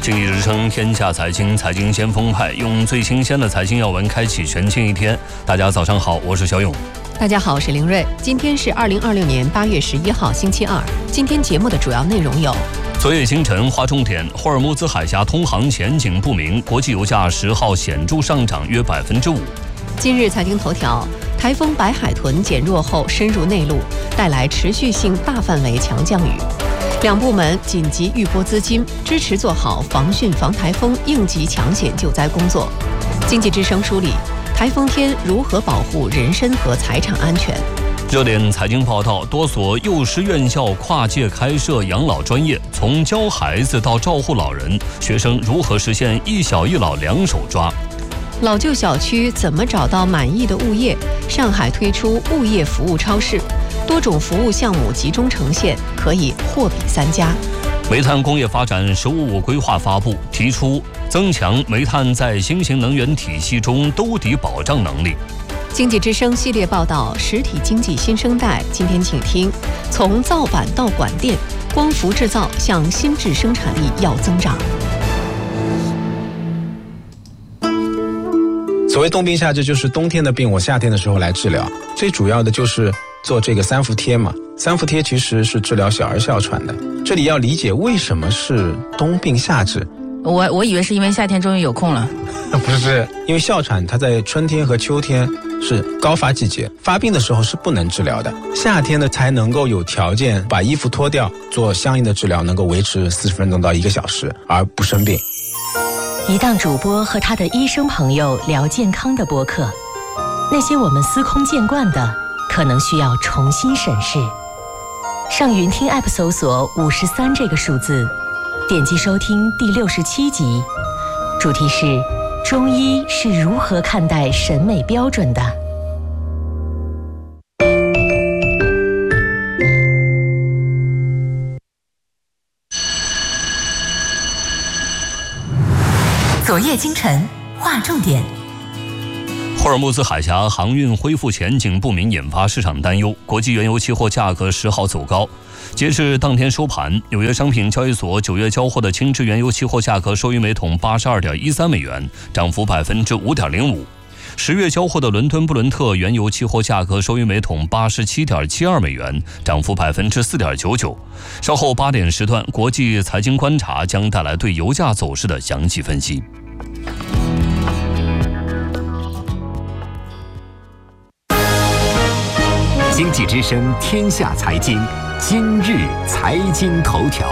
经济之声天下财经，财经先锋派，用最新鲜的财经要闻开启全新一天。大家早上好，我是小勇。 大家好，我是林睿。今天是2026年8月11号，星期二。今天节目的主要内容有： 昨夜星辰划重点，霍尔木兹海峡通航前景不明，国际油价10号显著上涨约5%。 今日财经头条：台风白海豚减弱后深入内陆，带来持续性大范围强降雨。两部门紧急预拨资金，支持做好防汛防台风应急抢险救灾工作。经济之声梳理：台风天如何保护人身和财产安全？ 热点财经报道：多所幼师院校跨界开设养老专业，从教孩子到照护老人，学生如何实现一小一老两手抓？ 老旧小区怎么找到满意的物业？上海推出物业服务超市，多种服务项目集中呈现，可以货比三家。 煤炭工业发展“十五五”规划发布，提出增强煤炭在新型能源体系中兜底保障能力。 经济之声系列报道：实体经济新生代。今天请听：从造板到管电，光伏制造向新质生产力要增长。 所谓冬病夏治，就是冬天的病我夏天的时候来治疗，最主要的就是做这个三伏贴嘛。三伏贴其实是治疗小儿哮喘的。这里要理解为什么是冬病夏治。 我以为是因为夏天终于有空了。 不是，因为哮喘它在春天和秋天是高发季节，发病的时候是不能治疗的，夏天呢才能够有条件把衣服脱掉，做相应的治疗，能够维持40分钟到1个小时而不生病。 一档主播和他的医生朋友聊健康的播客，那些我们司空见惯的，可能需要重新审视。上云听 App 搜索53这个数字，点击收听第67集，主题是中医是如何看待审美标准的。 昨夜今晨划重点。 霍尔木兹海峡航运恢复前景不明，引发市场担忧。国际原油期货价格10号走高，截至当天收盘，纽约商品交易所9月交货的轻质原油期货价格收于每桶82.13美元，涨幅5.05%。10月交货的伦敦布伦特原油期货价格收于每桶87.72美元，涨幅4.99%。稍后8点时段，国际财经观察将带来对油价走势的详细分析。 经济之声天下财经，今日财经头条。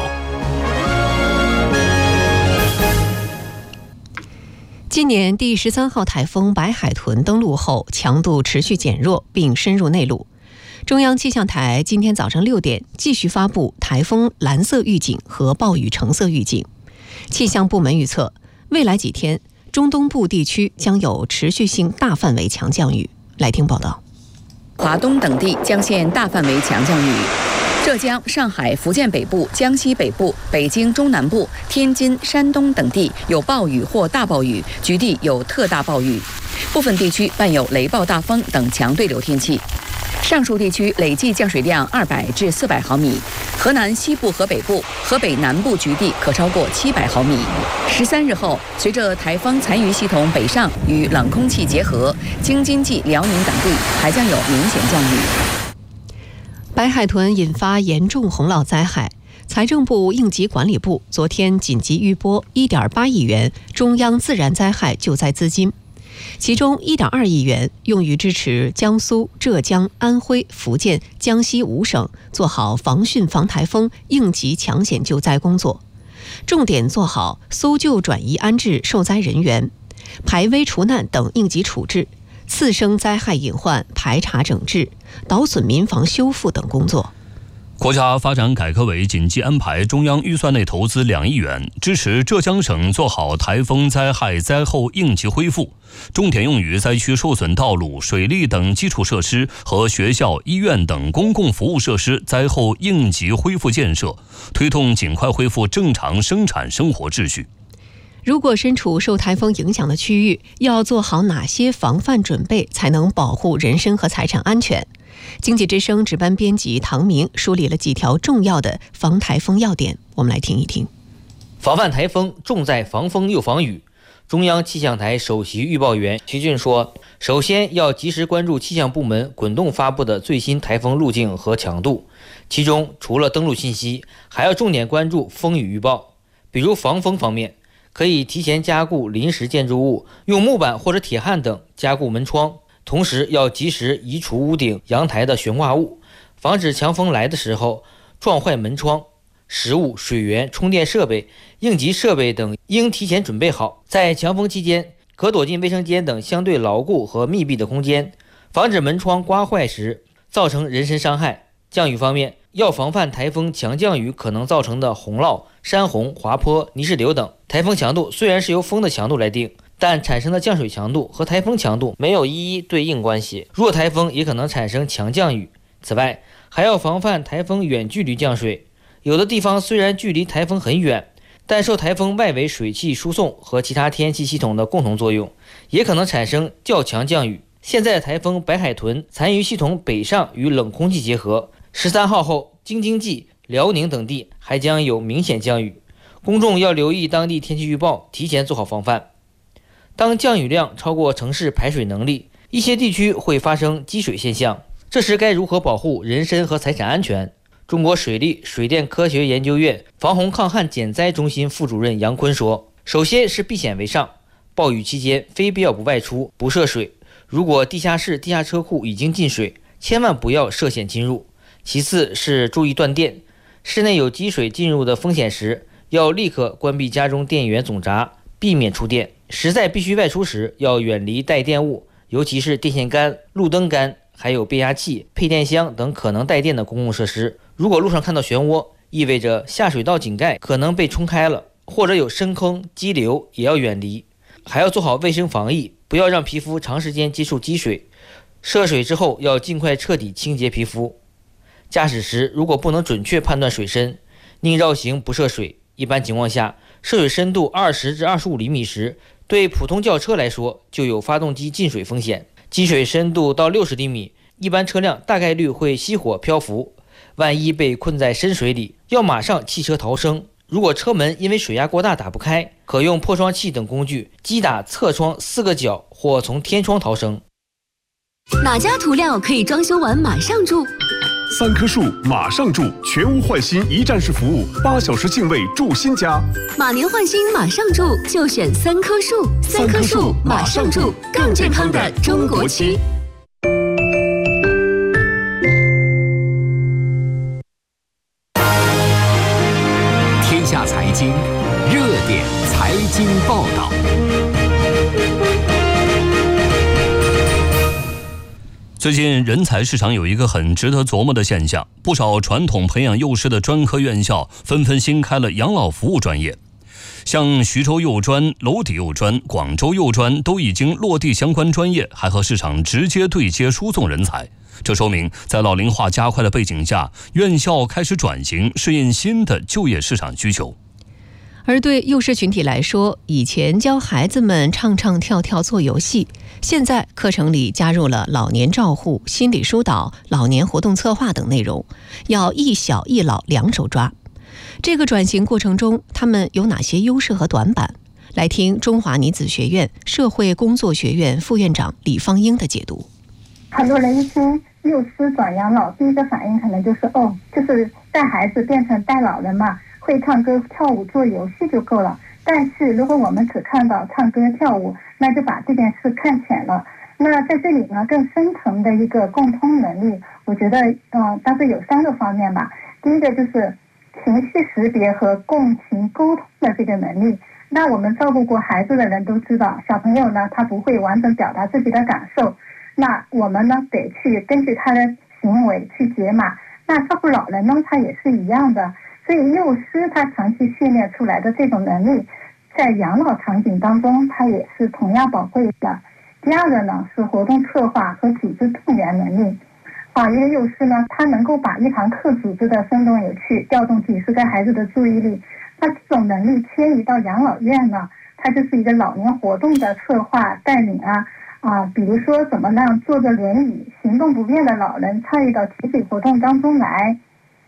今年第13号台风白海豚登陆后，强度持续减弱并深入内陆。中央气象台今天早上6点继续发布台风蓝色预警和暴雨橙色预警。气象部门预测，未来几天中东部地区将有持续性大范围强降雨。来听报道。 华东等地将现大范围强降雨。浙江、上海、福建北部、江西北部、北京中南部、天津、山东等地有暴雨或大暴雨，局地有特大暴雨，部分地区伴有雷暴大风等强对流天气。上述地区累计降水量200至400毫米，河南西部和北部、河北南部局地可超过700毫米。13日后，随着台风残余系统北上与冷空气结合，京津冀、辽宁等地还将有明显降雨。 白海豚引发严重洪涝灾害，财政部应急管理部昨天紧急预拨1.8亿元中央自然灾害救灾资金，其中1.2亿元用于支持江苏、浙江、安徽、福建、江西5省做好防汛防台风应急抢险救灾工作，重点做好搜救转移安置受灾人员、排危除难等应急处置，次生灾害隐患排查整治，导损民房修复等工作。 国家发展改革委紧急安排中央预算内投资2亿元，支持浙江省做好台风灾害灾后应急恢复，重点用于灾区受损道路、水利等基础设施和学校、医院等公共服务设施灾后应急恢复建设，推动尽快恢复正常生产生活秩序。 如果身处受台风影响的区域，要做好哪些防范准备，才能保护人身和财产安全？经济之声值班编辑唐明梳理了几条重要的防台风要点，我们来听一听。 防范台风重在防风又防雨。中央气象台首席预报员徐俊说，首先要及时关注气象部门滚动发布的最新台风路径和强度，其中除了登陆信息，还要重点关注风雨预报。比如防风方面，可以提前加固临时建筑物，用木板或者铁焊等加固门窗，同时要及时移除屋顶、阳台的悬挂物，防止强风来的时候撞坏门窗。食物、水源、充电设备、应急设备等应提前准备好，在强风期间可躲进卫生间等相对牢固和密闭的空间，防止门窗刮坏时造成人身伤害。降雨方面，要防范台风强降雨可能造成的洪涝、山洪、滑坡、泥石流等。台风强度虽然是由风的强度来定，但产生的降水强度和台风强度没有一一对应关系，弱台风也可能产生强降雨。此外，还要防范台风远距离降水。有的地方虽然距离台风很远，但受台风外围水汽输送和其他天气系统的共同作用，也可能产生较强降雨。现在台风白海豚残余系统北上与冷空气结合，13号后京津冀、辽宁等地还将有明显降雨，公众要留意当地天气预报，提前做好防范。当降雨量超过城市排水能力，一些地区会发生积水现象，这时该如何保护人身和财产安全？中国水利水电科学研究院防洪抗旱减灾中心副主任杨坤说，首先是避险为上，暴雨期间非必要不外出、不涉水。如果地下室、地下车库已经进水，千万不要涉险进入。其次是注意断电，室内有积水进入的风险时，要立刻关闭家中电源总闸，避免触电。实在必须外出时，要远离带电物，尤其是电线杆、路灯杆，还有变压器、配电箱等可能带电的公共设施。如果路上看到漩涡，意味着下水道井盖可能被冲开了，或者有深坑、激流，也要远离。还要做好卫生防疫，不要让皮肤长时间接触积水。涉水之后要尽快彻底清洁皮肤。驾驶时如果不能准确判断水深，宁绕行不涉水。一般情况下，涉水深度20至25厘米时，对普通轿车来说就有发动机进水风险。积水深度到60厘米，一般车辆大概率会熄火漂浮。万一被困在深水里，要马上弃车逃生。如果车门因为水压过大打不开，可用破窗器等工具击打侧窗4个角，或从天窗逃生。 哪家涂料可以装修完马上住 ？3棵树马上住，全屋换新一站式服务，8小时净位住新家。 马年换新马上住，就选3棵树。3棵树马上住，更健康的中国区。 天下财经热点财经报道。 最近人才市场有一个很值得琢磨的现象，不少传统培养幼师的专科院校纷纷新开了养老服务专业，像徐州幼专、娄底幼专、广州幼专都已经落地相关专业，还和市场直接对接输送人才。这说明在老龄化加快的背景下，院校开始转型，适应新的就业市场需求。 而对幼师群体来说，以前教孩子们唱唱跳跳做游戏，现在课程里加入了老年照护、心理疏导、老年活动策划等内容，要一小一老两手抓。这个转型过程中，他们有哪些优势和短板？来听中华女子学院社会工作学院副院长李芳英的解读。 很多人一听幼师转养老，第一个反应可能就是就是带孩子变成带老人嘛，会唱歌跳舞做游戏就够了。但是如果我们只看到唱歌跳舞，那就把这件事看浅了。那在这里呢，更深层的一个共通能力，我觉得大概有3个方面吧。第一个就是情绪识别和共情沟通的这个能力。那我们照顾过孩子的人都知道，小朋友呢，他不会完整表达自己的感受，那我们呢得去根据他的行为去解码。那照顾老人呢，他也是一样的。所以幼师他长期训练出来的这种能力，在养老场景当中，它也是同样宝贵的。第二个呢是活动策划和组织动员能力。一个幼师呢，他能够把一堂课组织的生动有趣，调动几十个孩子的注意力。那这种能力迁移到养老院呢，它就是一个老年活动的策划带领比如说怎么让坐着轮椅行动不便的老人参与到集体活动当中来。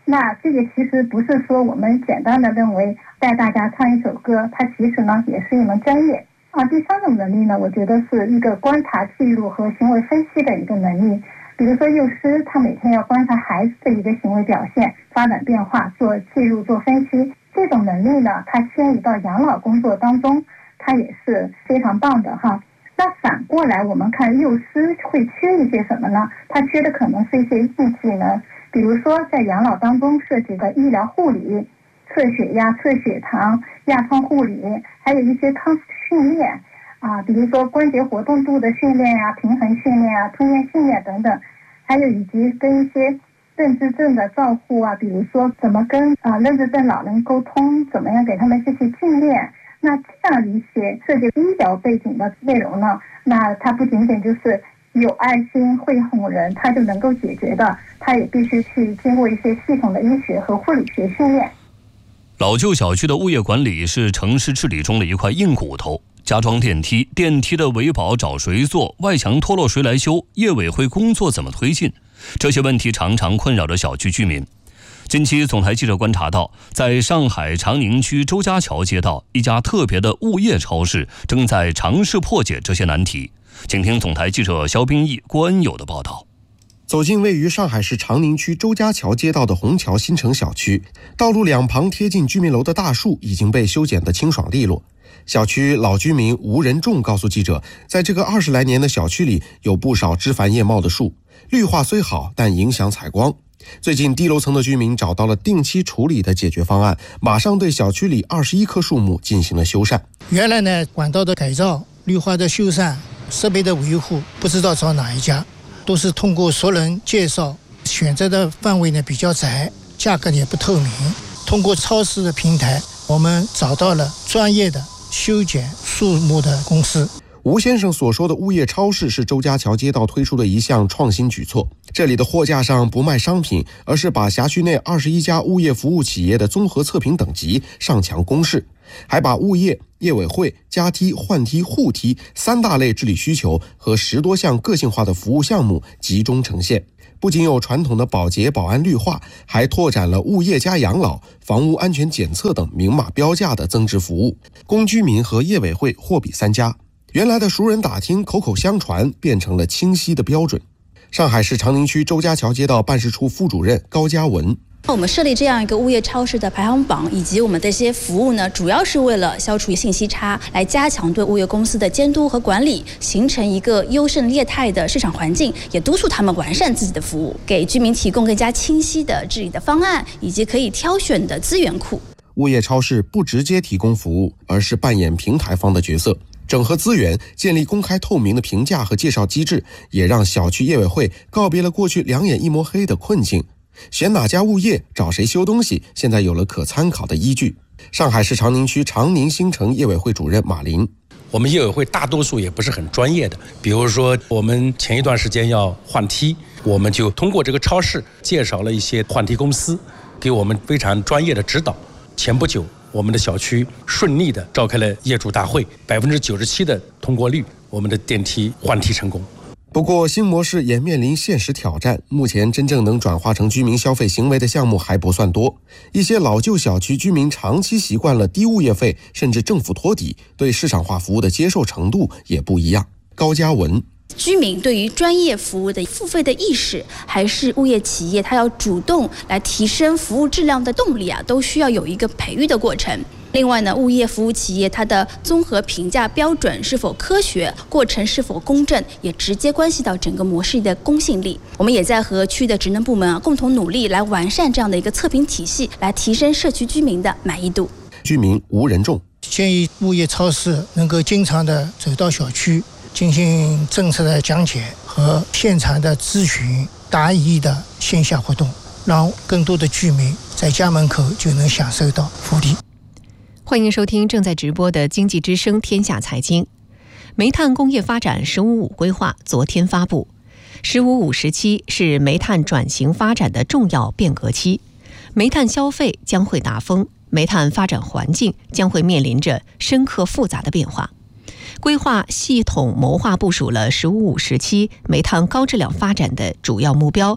那这个其实不是说我们简单的认为带大家唱一首歌，它其实呢也是一门专业第三种能力呢，我觉得是一个观察、记录和行为分析的一个能力。比如说幼师，他每天要观察孩子的一个行为表现、发展变化，做记录、做分析。这种能力呢，它迁移到养老工作当中，它也是非常棒的哈。那反过来，我们看幼师会缺一些什么呢？他缺的可能是一些硬技能，比如说在养老当中涉及的医疗护理、测血压、测血糖、压疮护理，还有一些康复训练比如说关节活动度的训练呀、平衡训练啊、吞咽训练等等，还有以及跟一些认知症的照护比如说怎么跟认知症老人沟通，怎么样给他们这些训练。那这样一些涉及医疗背景的内容呢，那它不仅仅就是有爱心会哄人它就能够解决的，它也必须去经过一些系统的医学和护理学训练。 老旧小区的物业管理是城市治理中的一块硬骨头，加装电梯，电梯的维保找谁做，外墙脱落谁来修，业委会工作怎么推进，这些问题常常困扰着小区居民。近期总台记者观察到，在上海长宁区周家桥街道，一家特别的物业超市正在尝试破解这些难题。请听总台记者肖冰毅、郭恩友的报道。 走进位于上海市长宁区周家桥街道的虹桥新城小区，道路两旁贴近居民楼的大树已经被修剪得清爽利落。小区老居民吴仁仲告诉记者，在这个20来年的小区里，有不少枝繁叶茂的树，绿化虽好，但影响采光。最近低楼层的居民找到了定期处理的解决方案，马上对小区里21棵树木进行了修缮。 原来呢，管道的改造、绿化的修缮、设备的维护，不知道找哪一家，都是通过熟人介绍，选择的范围呢比较窄，价格也不透明。通过超市的平台，我们找到了专业的修剪树木的公司。 吴先生所说的物业超市是周家桥街道推出的一项创新举措。这里的货架上不卖商品，而是把辖区内21家物业服务企业的综合测评等级上墙公示，还把物业、业委会、加梯、换梯、护梯3大类治理需求和10多项个性化的服务项目集中呈现。不仅有传统的保洁、保安、绿化，还拓展了物业加养老、房屋安全检测等明码标价的增值服务，供居民和业委会货比三家。原来的熟人打听、口口相传变成了清晰的标准。上海市长宁区周家桥街道办事处副主任高嘉文， 我们设立这样一个物业超市的排行榜，以及我们的一些服务呢，主要是为了消除信息差，来加强对物业公司的监督和管理，形成一个优胜劣汰的市场环境，也督促他们完善自己的服务，给居民提供更加清晰的治理的方案，以及可以挑选的资源库。 物业超市不直接提供服务，而是扮演平台方的角色，整合资源，建立公开透明的评价和介绍机制，也让小区业委会告别了过去两眼一抹黑的困境。选哪家物业找谁修东西，现在有了可参考的依据。上海市长宁区长宁新城业委会主任马林， 我们业委会大多数也不是很专业的，比如说我们前一段时间要换梯，我们就通过这个超市介绍了一些换梯公司，给我们非常专业的指导。前不久我们的小区顺利地召开了业主大会，97%的通过率，我们的电梯换梯成功。 不过新模式也面临现实挑战，目前真正能转化成居民消费行为的项目还不算多。一些老旧小区居民长期习惯了低物业费，甚至政府托底，对市场化服务的接受程度也不一样。高嘉文， 居民对于专业服务的付费的意识，还是物业企业它要主动来提升服务质量的动力都需要有一个培育的过程。另外呢，物业服务企业它的综合评价标准是否科学，过程是否公正，也直接关系到整个模式的公信力。我们也在和区的职能部门共同努力，来完善这样的一个测评体系，来提升社区居民的满意度。 居民吴仁仲建议物业超市能够经常的走到小区，进行政策的讲解和现场的咨询答疑的线下活动，让更多的居民在家门口就能享受到福利。 欢迎收听正在直播的经济之声天下财经。煤炭工业发展“15+5”规划昨天发布，“15+5”时期是煤炭转型发展的重要变革期，煤炭消费将会大风，煤炭发展环境将会面临着深刻复杂的变化。规划系统谋划部署了“15+5”时期煤炭高质量发展的主要目标，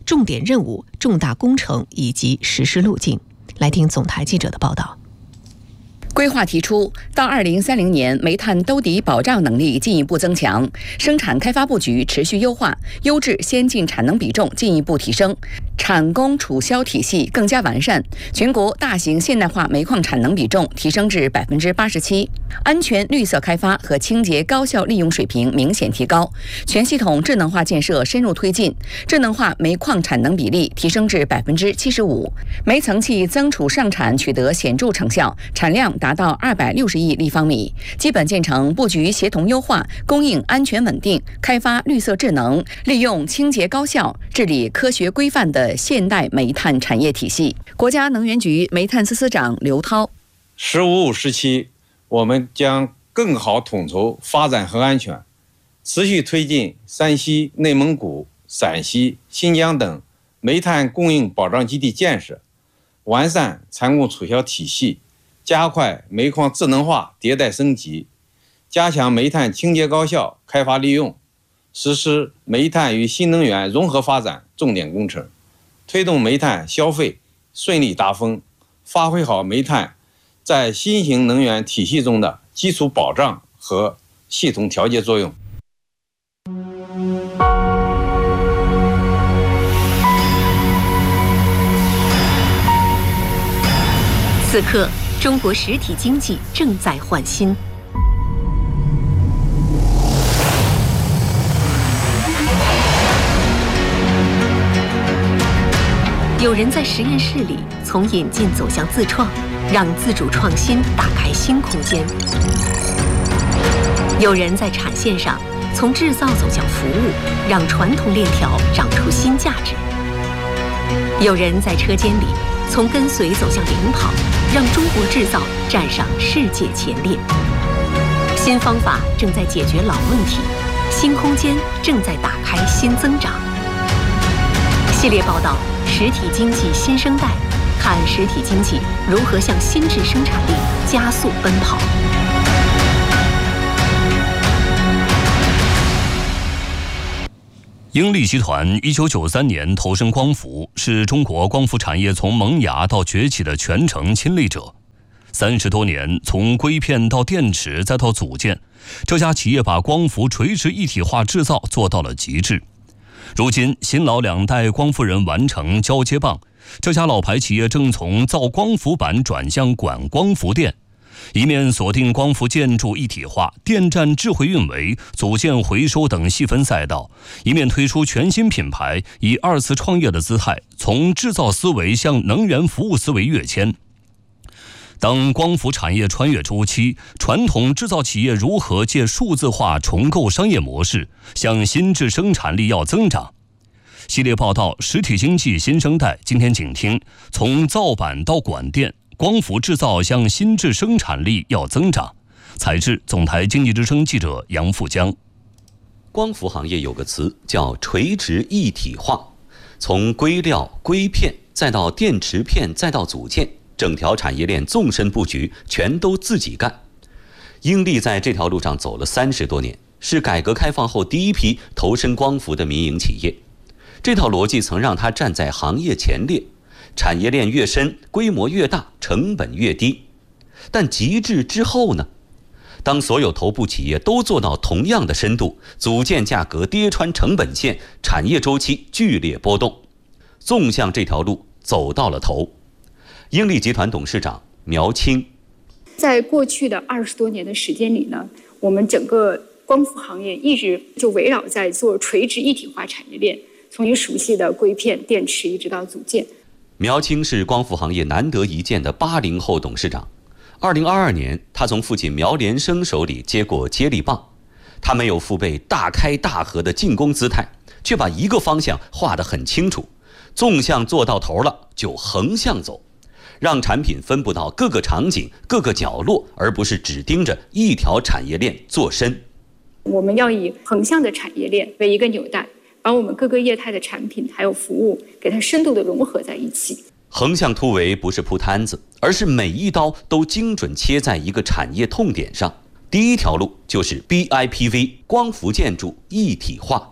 重点任务、重大工程以及实施路径。来听总台记者的报道。 规划提出，到2030年，煤炭兜底保障能力进一步增强，生产开发布局持续优化，优质先进产能比重进一步提升，产供储销体系更加完善，全国大型现代化煤矿产能比重提升至87%，安全绿色开发和清洁高效利用水平明显提高，全系统智能化建设深入推进，智能化煤矿产能比例提升至75%，煤层气增储上产取得显著成效，产量达到260亿立方米，基本建成布局协同优化、供应安全稳定、开发绿色智能、利用清洁高效、治理科学规范的现代煤炭产业体系。国家能源局煤炭司司长刘涛 ，“15+5”时期，我们将更好统筹发展和安全，持续推进山西、内蒙古、陕西、新疆等煤炭供应保障基地建设，完善产供储销体系，加快煤矿智能化迭代升级，加强煤炭清洁高效开发利用，实施煤炭与新能源融合发展重点工程，推动煤炭消费顺利达峰，发挥好煤炭在新型能源体系中的基础保障和系统调节作用。 此刻，中国实体经济正在换新。有人在实验室里从引进走向自创，让自主创新打开新空间；有人在产线上从制造走向服务，让传统链条长出新价值；有人在车间里从跟随走向领跑，让中国制造站上世界前列。新方法正在解决老问题，新空间正在打开新增长。系列报道：实体经济新生代，看实体经济如何向新质生产力加速奔跑。 英利集团1993年投身光伏，是中国光伏产业从萌芽到崛起的全程亲历者。30多年，从硅片到电池再到组件，这家企业把光伏垂直一体化制造做到了极致。如今，新老两代光伏人完成交接棒，这家老牌企业正从造光伏板转向管光伏电，一面锁定光伏建筑一体化、电站智慧运维、组件回收等细分赛道，一面推出全新品牌，以2次创业的姿态，从制造思维向能源服务思维跃迁。当光伏产业穿越周期，传统制造企业如何借数字化重构商业模式，向新质生产力要增长？系列报道《实体经济新生代》，今天请听：从造板到管电，光伏制造向新质生产力要增长。采制总台经济之声记者杨富江。 光伏行业有个词叫垂直一体化，从硅料、硅片，再到电池片，再到组件，整条产业链纵深布局全都自己干。英利在这条路上走了30多年，是改革开放后第一批投身光伏的民营企业。这套逻辑曾让它站在行业前列，产业链越深，规模越大，成本越低。但极致之后呢？当所有头部企业都做到同样的深度，组件价格跌穿成本线，产业周期剧烈波动，纵向这条路走到了头。英利集团董事长苗青， 在过去的20多年的时间里呢，我们整个光伏行业一直就围绕在做垂直一体化产业链，从你熟悉的硅片、电池一直到组件。 苗青是光伏行业难得一见的80后董事长。2022年，他从父亲苗连生手里接过接力棒，他没有父辈大开大合的进攻姿态，却把一个方向画得很清楚，纵向做到头了，就横向走，让产品分布到各个场景、各个角落，而不是只盯着一条产业链做深。 我们要以横向的产业链为一个纽带，把我们各个业态的产品还有服务给它深度的融合在一起。 横向突围不是铺摊子，而是每一刀都精准切在一个产业痛点上。第一条路就是 BIPV 光伏建筑一体化。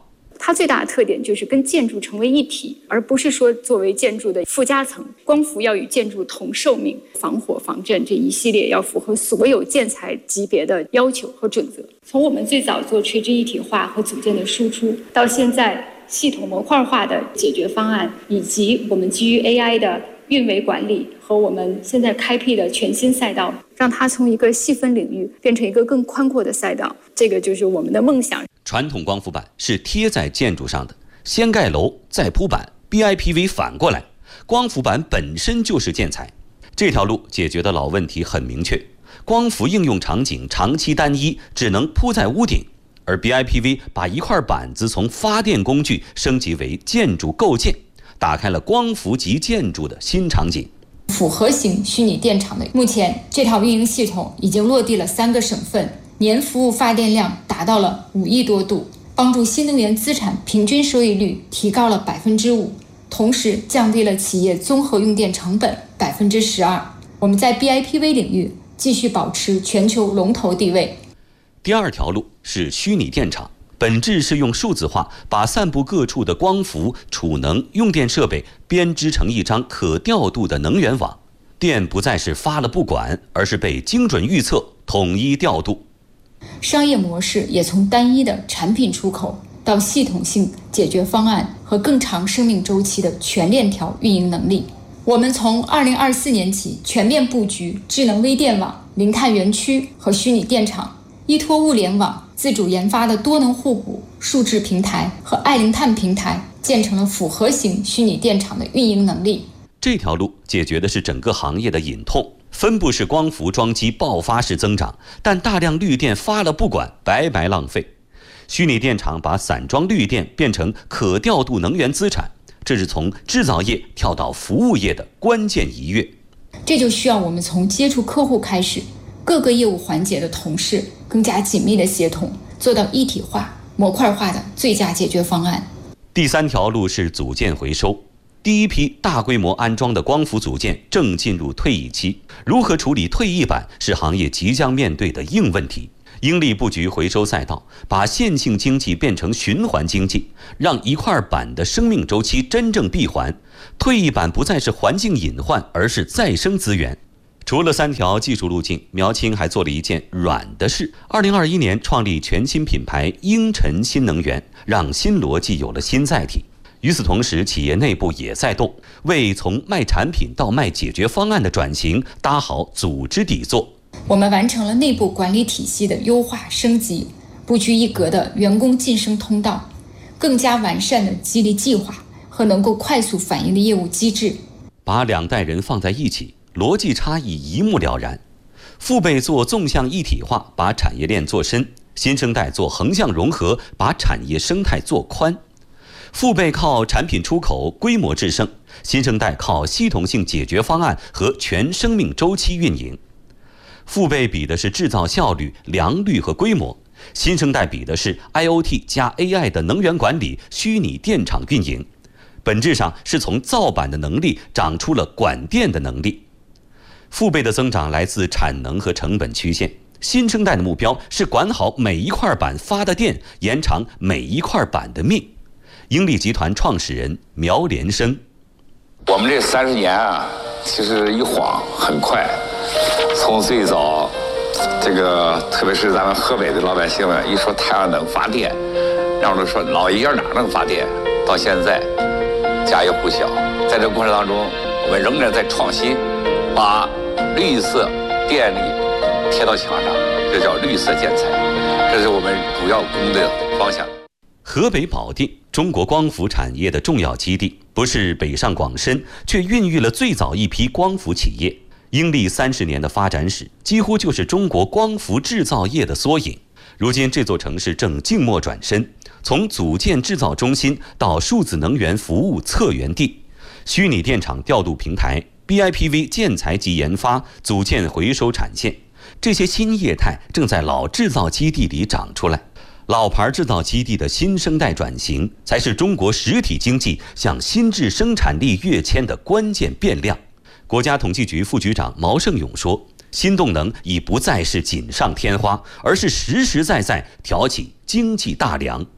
它最大的特点就是跟建筑成为一体，而不是说作为建筑的附加层。光伏要与建筑同寿命，防火防震这一系列要符合所有建材级别的要求和准则。从我们最早做垂直一体化和组件的输出，到现在系统模块化的解决方案，以及我们基于 AI 的运维管理和我们现在开辟的全新赛道，让它从一个细分领域变成一个更宽阔的赛道，这个就是我们的梦想。 传统光伏板是贴在建筑上的，先盖楼再铺板， BIPV 反过来，光伏板本身就是建材。这条路解决的老问题很明确，光伏应用场景长期单一，只能铺在屋顶，而 BIPV 把一块板子从发电工具升级为建筑构件，打开了光伏级建筑的新场景。 复合型虚拟电厂的目前这套运营系统已经落地了3个省份，年服务发电量达到了5亿多度，帮助新能源资产平均收益率提高了5%，同时降低了企业综合用电成本12%。我们在 BIPV 领域继续保持全球龙头地位。 第二条路是虚拟电厂，本质是用数字化把散布各处的光伏、储能、用电设备编织成一张可调度的能源网，电不再是发了不管，而是被精准预测、统一调度。 商业模式也从单一的产品出口到系统性解决方案和更长生命周期的全链条运营能力。我们从2024年起全面布局智能微电网、零碳园区和虚拟电厂，依托物联网自主研发的多能互补数字平台和爱零碳平台，建成了复合型虚拟电厂的运营能力。 这条路解决的是整个行业的隐痛，分布式光伏装机爆发式增长，但大量绿电发了不管，白白浪费。虚拟电厂把散装绿电变成可调度能源资产，这是从制造业跳到服务业的关键一跃。 这就需要我们从接触客户开始，各个业务环节的同事更加紧密的协同，做到一体化、模块化的最佳解决方案。 第3条路是组件回收。第一批大规模安装的光伏组件正进入退役期，如何处理退役板是行业即将面对的硬问题。英利布局回收赛道，把线性经济变成循环经济，让一块板的生命周期真正闭环。退役板不再是环境隐患，而是再生资源。除了3条技术路径，苗青还做了一件软的事。2021年创立全新品牌英晨新能源，让新逻辑有了新载体。与此同时，企业内部也在动，为从卖产品到卖解决方案的转型搭好组织底座。 我们完成了内部管理体系的优化升级，布局一格的员工晋升通道，更加完善的激励计划和能够快速反应的业务机制。 把2代人放在一起，逻辑差异一目了然。父辈做纵向一体化，把产业链做深；新生代做横向融合，把产业生态做宽。父辈靠产品出口规模制胜，新生代靠系统性解决方案和全生命周期运营。父辈比的是制造效率、良率和规模，新生代比的是 IoT 加 AI 的能源管理、虚拟电厂运营。本质上是从造板的能力长出了管电的能力。父辈的增长来自产能和成本曲线，新生代的目标是管好每一块板发的电，延长每一块板的命。英利集团创始人苗连生： 我们这30年啊，其实一晃很快。从最早这个，特别是咱们河北的老百姓们一说太阳能发电，然后就说老爷哪能发电，到现在家喻户晓。在这个过程当中，我们仍然在创新，把绿色电力贴到墙上，这叫绿色建材，这是我们主要攻的方向。 河北保定，中国光伏产业的重要基地，不是北上广深，却孕育了最早一批光伏企业。英利30年的发展史，几乎就是中国光伏制造业的缩影。如今，这座城市正静默转身，从组件制造中心到数字能源服务策源地，虚拟电厂调度平台、BIPV 建材及研发、组件回收产线，这些新业态正在老制造基地里长出来。老牌制造基地的新生代转型，才是中国实体经济向新质生产力跃迁的关键变量。国家统计局副局长毛盛勇说，新动能已不再是锦上添花，而是实实在在挑起经济大梁。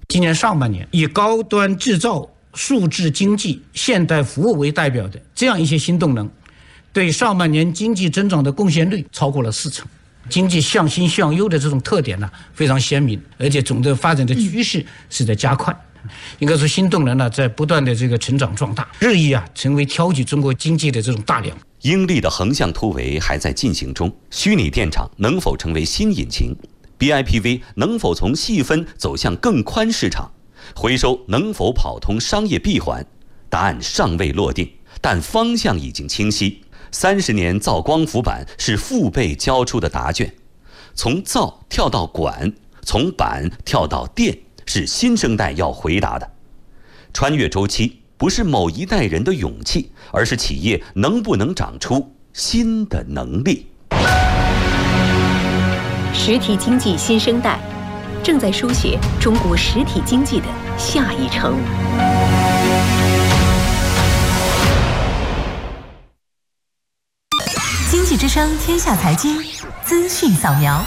今年上半年以高端制造、数字经济、现代服务为代表的这样一些新动能，对上半年经济增长的贡献率超过了40%。经济向新向优的这种特点呢非常鲜明，而且总的发展的趋势是在加快。应该说新动能呢在不断的这个成长壮大，日益成为挑起中国经济的这种大梁。 英利的横向突围还在进行中，虚拟电厂能否成为新引擎？ BIPV 能否从细分走向更宽市场？回收能否跑通商业闭环？答案尚未落定，但方向已经清晰。30年造光伏板是父辈交出的答卷，从造跳到管，从板跳到电，是新生代要回答的。穿越周期不是某一代人的勇气，而是企业能不能长出新的能力。 实体经济新生代正在书写中国实体经济的下一程。 经济之声天下财经资讯扫描。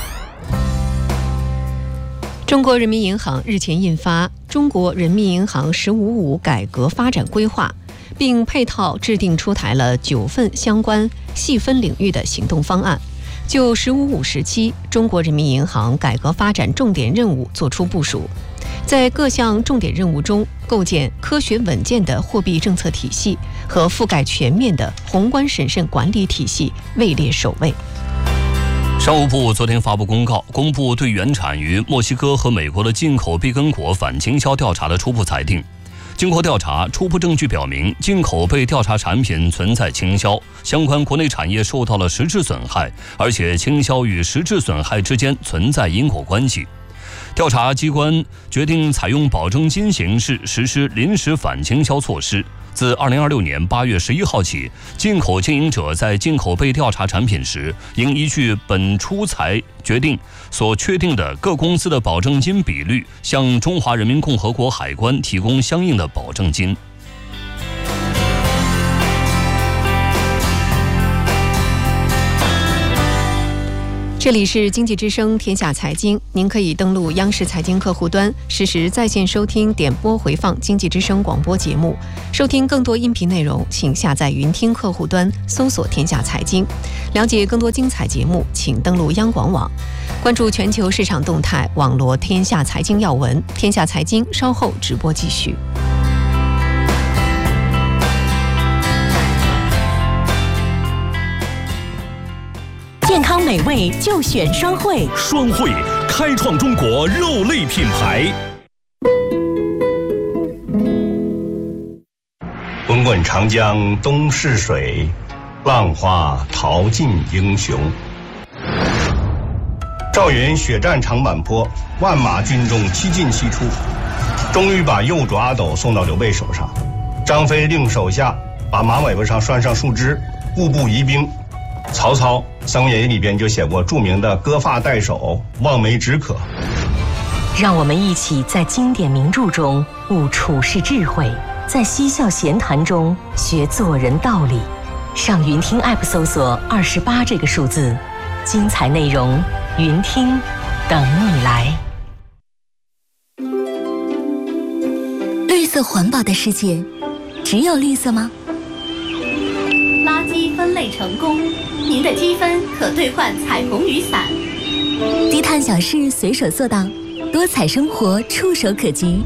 中国人民银行日前印发《中国人民银行“15+5”改革发展规划》，并配套制定出台了9份相关细分领域的行动方案，就“15+5”时期中国人民银行改革发展重点任务作出部署。在各项重点任务中，构建科学稳健的货币政策体系和覆盖全面的宏观审慎管理体系位列首位。 商务部昨天发布公告，公布对原产于墨西哥和美国的进口碧根果反倾销调查的初步裁定。经过调查，初步证据表明，进口被调查产品存在倾销，相关国内产业受到了实质损害，而且倾销与实质损害之间存在因果关系。调查机关决定采用保证金形式实施临时反倾销措施。自2026年8月11号起，进口经营者在进口被调查产品时，应依据本出裁决定所确定的各公司的保证金比率，向中华人民共和国海关提供相应的保证金。 这里是经济之声天下财经，您可以登录央视财经客户端，实时在线收听、点播回放经济之声广播节目。收听更多音频内容，请下载云听客户端，搜索天下财经。了解更多精彩节目，请登录央广网。关注全球市场动态，网罗天下财经要闻。天下财经稍后直播继续。 健康美味就选双汇， 双汇开创中国肉类品牌。 滚滚长江东逝水，浪花淘尽英雄。赵云血战长坂坡，万马军中7进7出，终于把右爪阿斗送到刘备手上。张飞令手下把马尾巴上拴上树枝，固步疑兵。曹操《三国演义》里边就写过著名的割发代首，望梅止渴。 让我们一起在经典名著中悟处世智慧，在嬉笑闲谈中学做人道理。上云听 App 搜索28这个数字，精彩内容云听等你来。 绿色环保的世界，只有绿色吗？ 垃圾分类成功，您的积分可兑换彩虹雨伞。 低碳小事随手做到，多彩生活触手可及。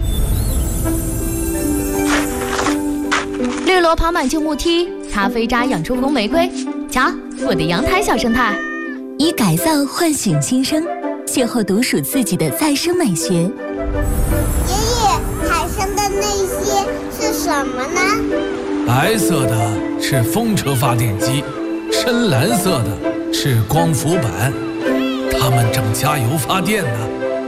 绿萝跑满旧木梯，咖啡渣养出红玫瑰。瞧，我的阳台小生态。 以改造唤醒新生，邂逅独属自己的再生美学。爷爷，海上的那些是什么呢？ 白色的是风车发电机，深蓝色的是光伏板，它们正加油发电呢。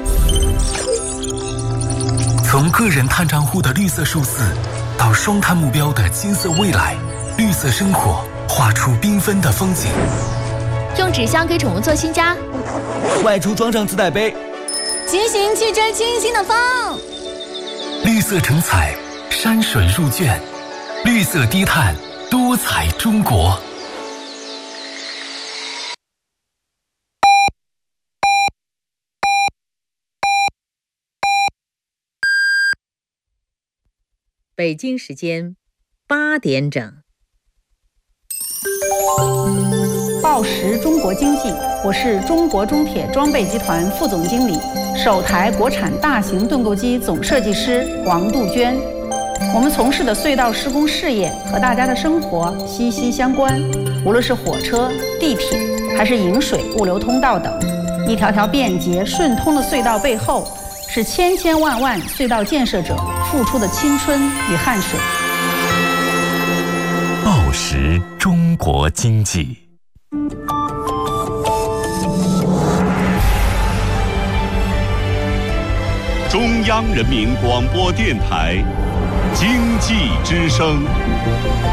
从个人碳账户的绿色数字，到双碳目标的金色未来，绿色生活画出缤纷的风景。 用纸箱给宠物做新家， 外出装上自带杯， 骑行去追清新的风。 绿色成彩，山水入卷，绿色低碳，多彩中国。 北京时间8点整。 报时中国经济，我是中国中铁装备集团副总经理、首台国产大型盾构机总设计师王杜鹃。我们从事的隧道施工事业和大家的生活息息相关，无论是火车、地铁，还是引水、物流通道等，一条条便捷顺通的隧道背后，是千千万万隧道建设者付出的青春与汗水。 报时中国经济。 中央人民广播电台经济之声。